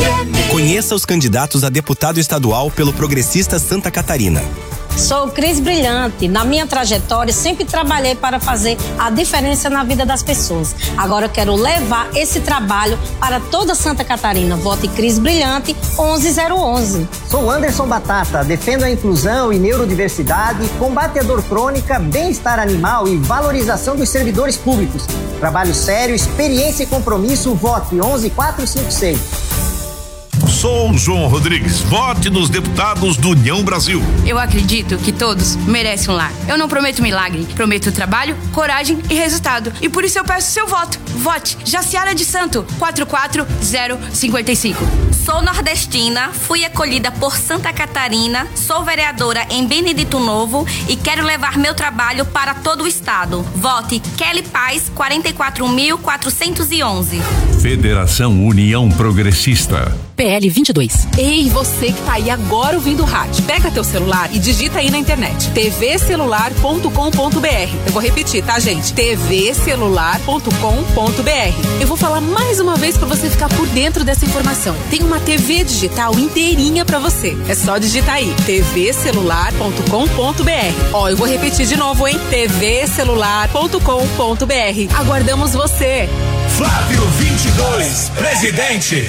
Conheça os candidatos a deputado estadual pelo Progressista Santa Catarina. Sou Cris Brilhante. Na minha trajetória, sempre trabalhei para fazer a diferença na vida das pessoas. Agora eu quero levar esse trabalho para toda Santa Catarina. Vote Cris Brilhante, 11011. Sou Anderson Batata. Defendo a inclusão e neurodiversidade, combate à dor crônica, bem-estar animal e valorização dos servidores públicos. Trabalho sério, experiência e compromisso. Vote 11456. Sou João Rodrigues. Vote nos deputados do União Brasil. Eu acredito que todos merecem um lar. Eu não prometo milagre, prometo trabalho, coragem e resultado. E por isso eu peço seu voto. Vote Jaciara de Santo, 44055. Sou nordestina, fui acolhida por Santa Catarina, sou vereadora em Benedito Novo e quero levar meu trabalho para todo o estado. Vote Kelly Paz, 44.411. Federação União Progressista. PL 22. Ei, você que tá aí agora ouvindo o rádio, pega teu celular e digita aí na internet tvcelular.com.br. Eu vou repetir, tá, gente? tvcelular.com.br. Eu vou falar mais uma vez pra você ficar por dentro dessa informação. Tem uma TV digital inteirinha pra você. É só digitar aí tvcelular.com.br. Ó, eu vou repetir de novo, hein? tvcelular.com.br. Aguardamos você. Flávio 22, presidente.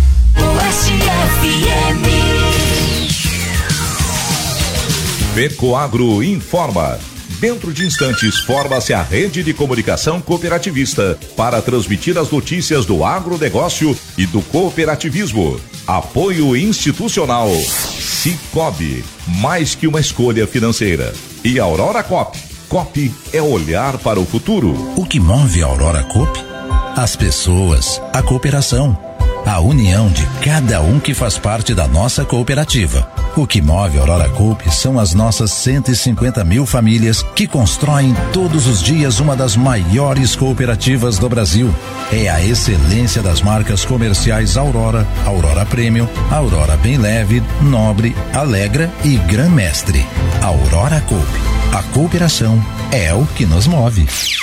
Fecoagro informa. Dentro de instantes, forma-se a rede de comunicação cooperativista para transmitir as notícias do agronegócio e do cooperativismo. Apoio institucional. Cicobi, mais que uma escolha financeira. E Aurora Coop. Coop é olhar para o futuro. O que move a Aurora Coop? As pessoas, a cooperação. A união de cada um que faz parte da nossa cooperativa. O que move a Aurora Coop são as nossas 150 mil famílias que constroem todos os dias uma das maiores cooperativas do Brasil. É a excelência das marcas comerciais Aurora, Aurora Premium, Aurora Bem Leve, Nobre, Alegra e Gran Mestre. Aurora Coop. A cooperação é o que nos move.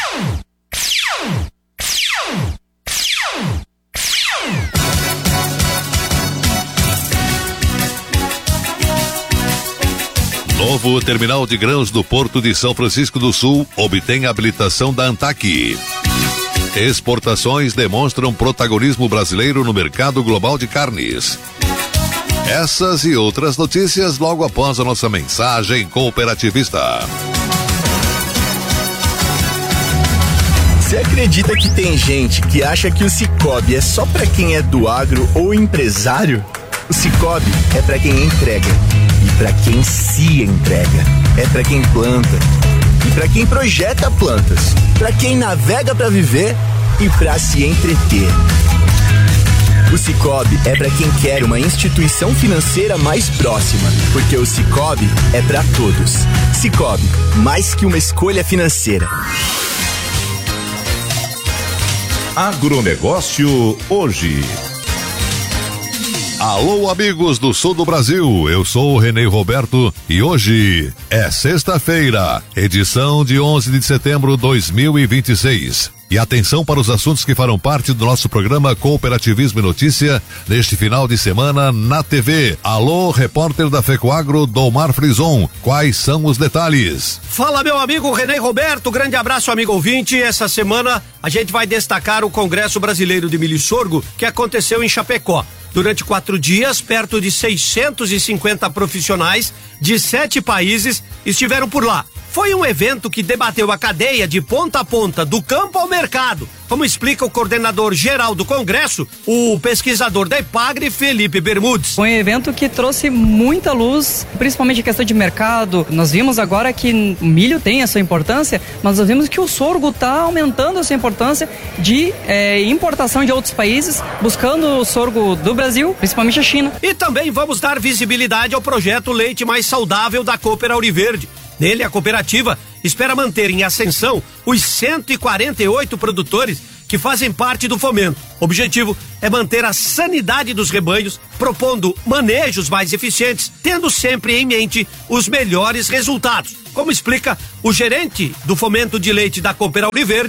Novo terminal de grãos do Porto de São Francisco do Sul obtém habilitação da ANTAQ. Exportações demonstram protagonismo brasileiro no mercado global de carnes. Essas e outras notícias logo após a nossa mensagem cooperativista. Você acredita que tem gente que acha que o Cicobi é só pra quem é do agro ou empresário? O Cicobi é pra quem entrega. E para quem se entrega, é para quem planta e para quem projeta plantas, para quem navega para viver e para se entreter. O Cicobi é para quem quer uma instituição financeira mais próxima, porque o Cicobi é para todos. Cicobi, mais que uma escolha financeira. Agronegócio hoje. Alô, amigos do sul do Brasil, eu sou o Renê Roberto e hoje é sexta-feira, edição de 11 de setembro de 2026. E atenção para os assuntos que farão parte do nosso programa Cooperativismo e Notícia neste final de semana na TV. Alô, repórter da Fecoagro, Domar Frison, quais são os detalhes? Fala, meu amigo Renê Roberto, grande abraço, amigo ouvinte. Essa semana a gente vai destacar o Congresso Brasileiro de Milho e Sorgo que aconteceu em Chapecó. Durante 4 dias, perto de 650 profissionais de 7 países estiveram por lá. Foi um evento que debateu a cadeia de ponta a ponta, do campo ao mercado, como explica o coordenador geral do Congresso, o pesquisador da Epagre, Felipe Bermudes. Foi um evento que trouxe muita luz, principalmente a questão de mercado. Nós vimos agora que o milho tem a sua importância, mas nós vimos que o sorgo está aumentando a sua importância de importação de outros países, buscando o sorgo do Brasil, principalmente a China. E também vamos dar visibilidade ao projeto Leite Mais Saudável da Cooper Auriverde. Nele, a cooperativa espera manter em ascensão os 148 produtores que fazem parte do fomento. O objetivo é manter a sanidade dos rebanhos, propondo manejos mais eficientes, tendo sempre em mente os melhores resultados. Como explica o gerente do fomento de leite da Cooper Auriverde,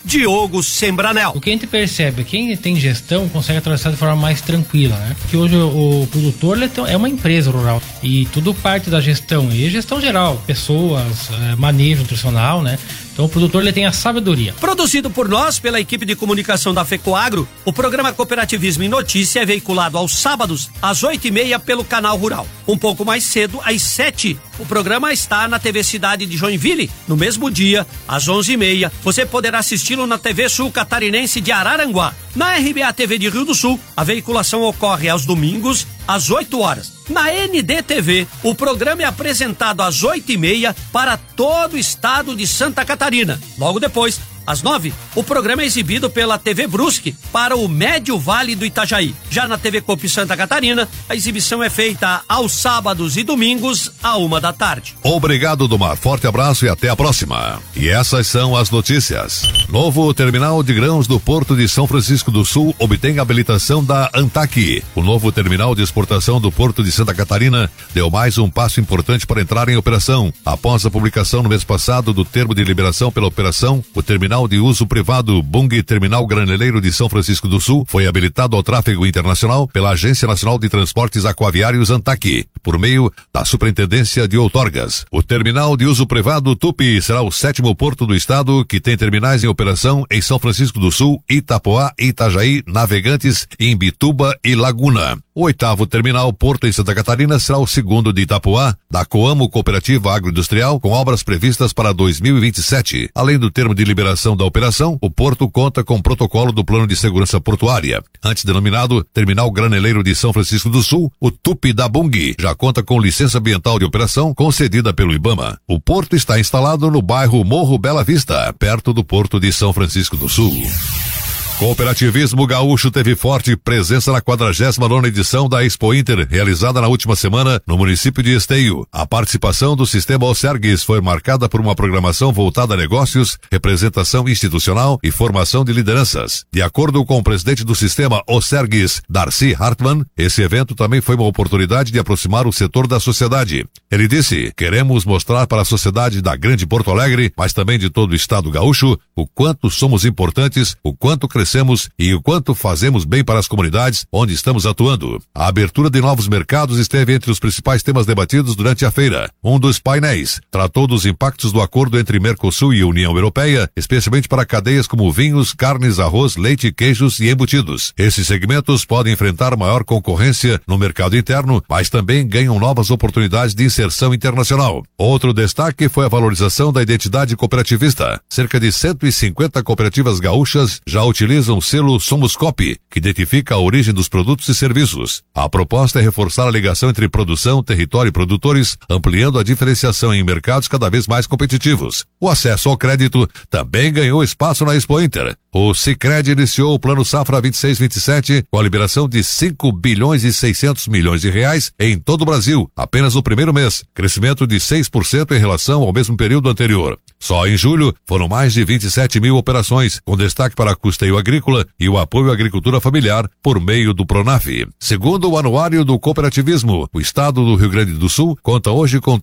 Diogo Sembranel. O que a gente percebe, quem tem gestão consegue atravessar de forma mais tranquila, né? Porque hoje o produtor é uma empresa rural e tudo parte da gestão, e gestão geral, pessoas, manejo nutricional, né? Então o produtor ele tem a sabedoria. Produzido por nós, pela equipe de comunicação da FECOAGRO, o programa Cooperativismo em Notícia é veiculado aos sábados, às 8h30 pelo Canal Rural. Um pouco mais cedo, às 7h, o programa está na TV Cidade de Joinville. No mesmo dia, às 11h30, você poderá assisti-lo na TV Sul Catarinense de Araranguá. Na RBA TV de Rio do Sul, a veiculação ocorre aos domingos, às 8h. Na NDTV, o programa é apresentado às 8h30 para todo o estado de Santa Catarina. Logo depois, às 9h, o programa é exibido pela TV Brusque para o Médio Vale do Itajaí. Já na TV Coop Santa Catarina, a exibição é feita aos sábados e domingos, à 13h. Obrigado, Domar. Forte abraço e até a próxima. E essas são as notícias. Novo terminal de grãos do Porto de São Francisco do Sul obtém habilitação da ANTAQ. O novo terminal de exportação do Porto de Santa Catarina deu mais um passo importante para entrar em operação. Após a publicação no mês passado do termo de liberação pela operação, o terminal de uso privado Bunge Terminal Graneleiro de São Francisco do Sul foi habilitado ao tráfego internacional pela Agência Nacional de Transportes Aquaviários ANTAQ, por meio da Superintendência de Outorgas. O terminal de uso privado Tupi será o 7º porto do estado que tem terminais em operação em São Francisco do Sul, Itapoá, Itajaí, Navegantes, Imbituba e Laguna. O 8º terminal porto em Santa Catarina será o 2º de Itapoá, da Coamo Cooperativa Agroindustrial, com obras previstas para 2027. Além do termo de liberação da operação, o porto conta com protocolo do Plano de Segurança Portuária. Antes denominado Terminal Graneleiro de São Francisco do Sul, o Tupi da Bunge já conta com licença ambiental de operação concedida pelo IBAMA. O porto está instalado no bairro Morro Bela Vista, perto do Porto de São Francisco do Sul. Cooperativismo Gaúcho teve forte presença na 49ª edição da Expo Inter, realizada na última semana no município de Esteio. A participação do sistema Osergues foi marcada por uma programação voltada a negócios, representação institucional e formação de lideranças. De acordo com o presidente do sistema Osergues, Darcy Hartmann, esse evento também foi uma oportunidade de aproximar o setor da sociedade. Ele disse: queremos mostrar para a sociedade da Grande Porto Alegre, mas também de todo o estado gaúcho, o quanto somos importantes, o quanto crescemos e o quanto fazemos bem para as comunidades onde estamos atuando. A abertura de novos mercados esteve entre os principais temas debatidos durante a feira. Um dos painéis tratou dos impactos do acordo entre Mercosul e União Europeia, especialmente para cadeias como vinhos, carnes, arroz, leite, queijos e embutidos. Esses segmentos podem enfrentar maior concorrência no mercado interno, mas também ganham novas oportunidades de inserção internacional. Outro destaque foi a valorização da identidade cooperativista. Cerca de 150 cooperativas gaúchas já utilizam o selo Somos Coop, que identifica a origem dos produtos e serviços. A proposta é reforçar a ligação entre produção, território e produtores, ampliando a diferenciação em mercados cada vez mais competitivos. O acesso ao crédito também ganhou espaço na Expo Inter. O Sicredi iniciou o Plano Safra 26-27 com a liberação de 5 bilhões e 600 milhões de reais em todo o Brasil, apenas no primeiro mês, crescimento de 6% em relação ao mesmo período anterior. Só em julho foram mais de 27 mil operações, com destaque para custeio agrícola e o apoio à agricultura familiar por meio do Pronaf. Segundo o Anuário do Cooperativismo, o estado do Rio Grande do Sul conta hoje com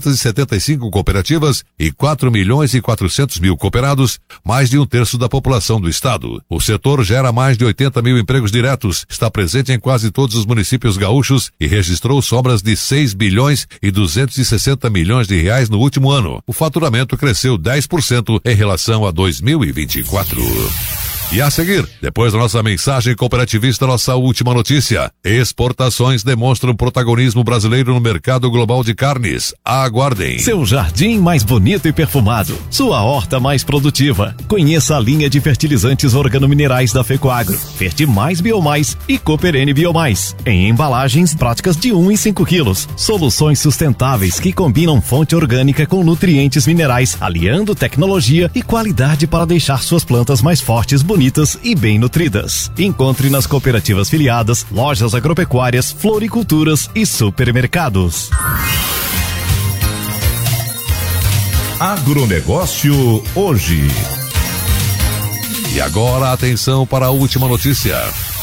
375 cooperativas e 4 milhões e 400 mil cooperados, mais de 1/3 da população do estado. O setor gera mais de 80 mil empregos diretos, está presente em quase todos os municípios gaúchos e registrou sobras de 6 bilhões e 260 milhões de reais no último ano. O faturamento cresceu 10% em relação a 2024. E a seguir, depois da nossa mensagem cooperativista, nossa última notícia: exportações demonstram protagonismo brasileiro no mercado global de carnes. Aguardem. Seu jardim mais bonito e perfumado, sua horta mais produtiva. Conheça a linha de fertilizantes organominerais da FECOAGRO, Fertimais Biomais e Cooper N Biomais, em embalagens práticas de 1 e 5 quilos. Soluções sustentáveis que combinam fonte orgânica com nutrientes minerais, aliando tecnologia e qualidade para deixar suas plantas mais fortes, bonitas e bem nutridas. Encontre nas cooperativas filiadas, lojas agropecuárias, floriculturas e supermercados. Agronegócio hoje. E agora atenção para a última notícia.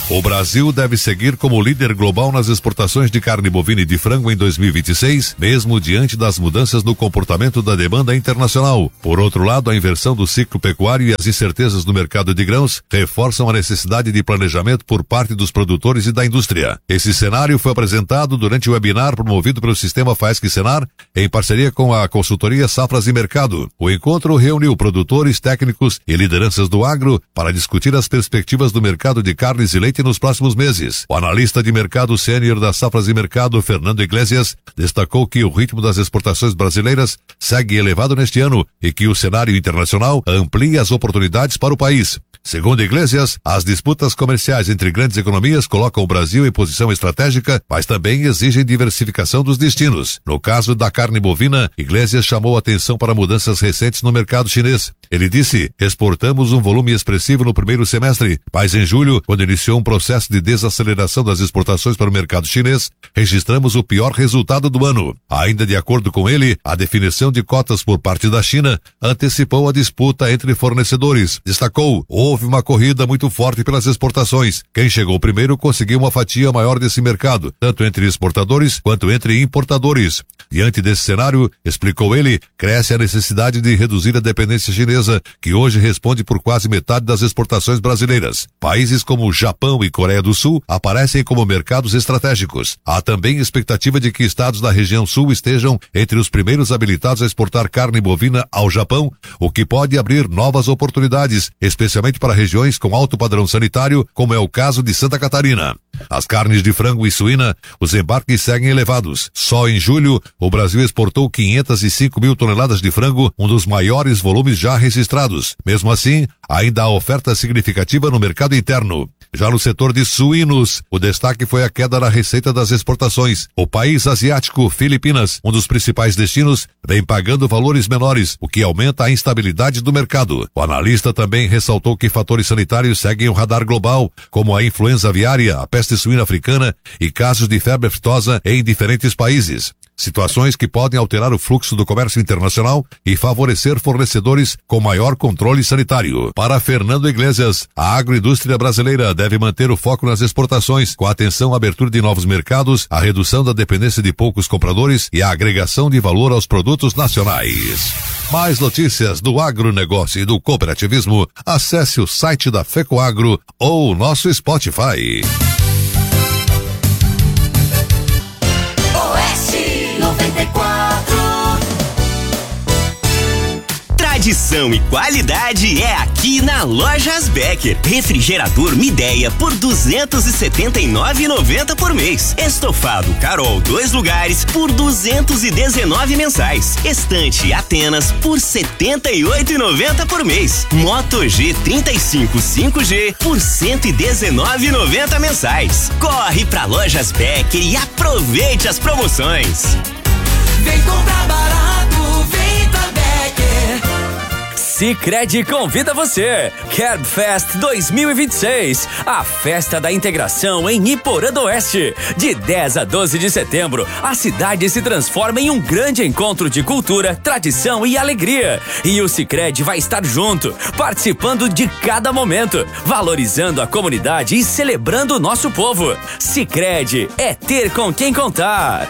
O Brasil deve seguir como líder global nas exportações de carne bovina e de frango em 2026, mesmo diante das mudanças no comportamento da demanda internacional. Por outro lado, a inversão do ciclo pecuário e as incertezas no mercado de grãos reforçam a necessidade de planejamento por parte dos produtores e da indústria. Esse cenário foi apresentado durante o webinar promovido pelo Sistema Faesc-Senar, em parceria com a consultoria Safras e Mercado. O encontro reuniu produtores, técnicos e lideranças do agro para discutir as perspectivas do mercado de carnes e leite nos próximos meses. O analista de mercado sênior da Safras e Mercado, Fernando Iglesias, destacou que o ritmo das exportações brasileiras segue elevado neste ano e que o cenário internacional amplia as oportunidades para o país. Segundo Iglesias, as disputas comerciais entre grandes economias colocam o Brasil em posição estratégica, mas também exigem diversificação dos destinos. No caso da carne bovina, Iglesias chamou atenção para mudanças recentes no mercado chinês. Ele disse: exportamos um volume expressivo no primeiro semestre, mas em julho, quando iniciou um processo de desaceleração das exportações para o mercado chinês, registramos o pior resultado do ano. Ainda de acordo com ele, a definição de cotas por parte da China antecipou a disputa entre fornecedores. Destacou: houve uma corrida muito forte pelas exportações. Quem chegou primeiro conseguiu uma fatia maior desse mercado, tanto entre exportadores quanto entre importadores. Diante desse cenário, explicou ele, cresce a necessidade de reduzir a dependência chinesa, que hoje responde por quase metade das exportações brasileiras. Países como Japão e Coreia do Sul aparecem como mercados estratégicos. Há também expectativa de que estados da região sul estejam entre os primeiros habilitados a exportar carne bovina ao Japão, o que pode abrir novas oportunidades, especialmente para regiões com alto padrão sanitário, como é o caso de Santa Catarina. As carnes de frango e suína, os embarques seguem elevados. Só em julho, o Brasil exportou 505 mil toneladas de frango, um dos maiores volumes já registrados. Mesmo assim, ainda há oferta significativa no mercado interno. Já no setor de suínos, o destaque foi a queda na receita das exportações. O país asiático, Filipinas, um dos principais destinos, vem pagando valores menores, o que aumenta a instabilidade do mercado. O analista também ressaltou que fatores sanitários seguem o radar global, como a influenza aviária, a peste suína africana e casos de febre aftosa em diferentes países. Situações que podem alterar o fluxo do comércio internacional e favorecer fornecedores com maior controle sanitário. Para Fernando Iglesias, a agroindústria brasileira deve manter o foco nas exportações, com atenção à abertura de novos mercados, a redução da dependência de poucos compradores e a agregação de valor aos produtos nacionais. Mais notícias do agronegócio e do cooperativismo, acesse o site da FECOAGRO ou o nosso Spotify. Tradição e qualidade é aqui na Lojas Becker. Refrigerador Midea por R$ 279,90 por mês. Estofado Carol 2 lugares por R$ 219 mensais. Estante Atenas por R$ 78,90 por mês. Moto G35 5G por R$ 119,90 mensais. Corre pra Lojas Becker e aproveite as promoções. Vem comprar barato, vem pra Becker. Sicredi convida você. Kerb Fest 2026, a festa da integração em Iporã do Oeste. De 10 a 12 de setembro, a cidade se transforma em um grande encontro de cultura, tradição e alegria. E o Sicredi vai estar junto, participando de cada momento, valorizando a comunidade e celebrando o nosso povo. Sicredi é ter com quem contar.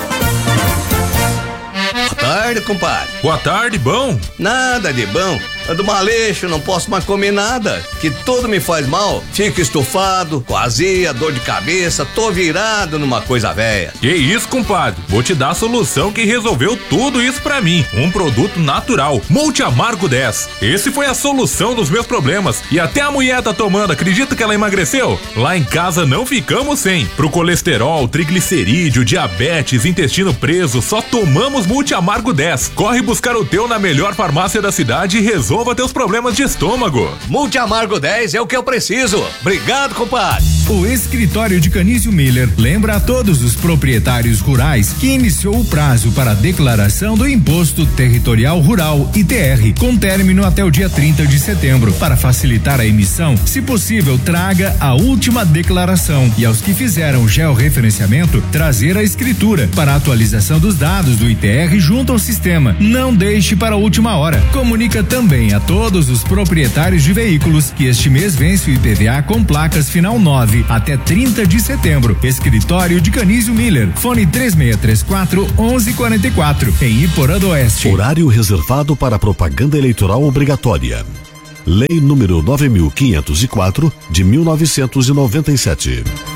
Boa tarde, compadre. Boa tarde, bom? Nada de bom. Ando maleixo, não posso mais comer nada, que tudo me faz mal. Fico estufado, com azia, dor de cabeça, tô virado numa coisa velha. Que isso, compadre? Vou te dar a solução que resolveu tudo isso pra mim. Um produto natural, Multiamargo 10. Esse foi a solução dos meus problemas. E até a mulher tá tomando, acredita que ela emagreceu? Lá em casa não ficamos sem. Pro colesterol, triglicerídeo, diabetes, intestino preso, só tomamos Multiamargo 10. Corre buscar o teu na melhor farmácia da cidade e resolva teus problemas de estômago. Multiamargo 10 é o que eu preciso. Obrigado, compadre. O escritório de Canício Miller lembra a todos os proprietários rurais que iniciou o prazo para a declaração do Imposto Territorial Rural, ITR, com término até o dia 30 de setembro. Para facilitar a emissão, se possível, traga a última declaração e aos que fizeram georreferenciamento, trazer a escritura para a atualização dos dados do ITR junto ao sistema. Não deixe para a última hora. Comunica também a todos os proprietários de veículos que este mês vence o IPVA com placas final 9 2019 até 30 de setembro. Escritório de Canísio Miller. Fone 3634-1144. Em Iporã do Oeste. Horário reservado para propaganda eleitoral obrigatória. Lei número 9.504 de 1997.